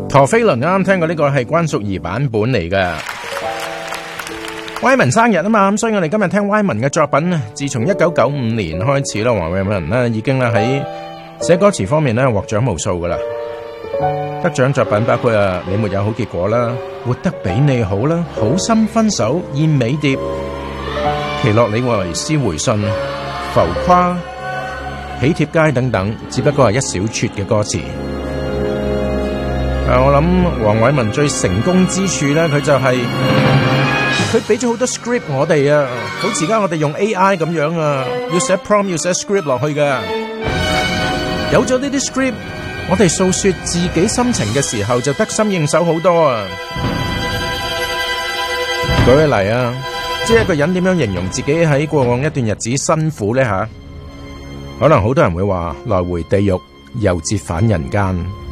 陀飛輪啱啱聽過呢個係關淑怡版本嚟嘅。Wyman 生日啊嘛，咁所以我哋今日聽 Wyman 嘅作品。自從1995年開始啦，黃偉文咧已經咧喺寫歌詞方面咧獲獎無數噶啦。得獎作品包括你沒有好結果啦，活得比你好啦，好心分手，燕尾蝶，奇洛里維斯回信，浮誇，喜帖街等等，只不過係一小撮嘅歌詞。我諗黃偉文最成功之處咧，佢就係佢俾咗好多 script 我哋啊，好似而家我哋用 AI 咁樣啊，要寫 prompt 要寫 script 落去嘅。有咗呢啲 script， 我哋訴說自己心情嘅時候就得心應手好多啊。舉個例啊，即係一個人點樣形容自己喺過往一段日子辛苦呢？可能好多人會話來回地獄又折返人間。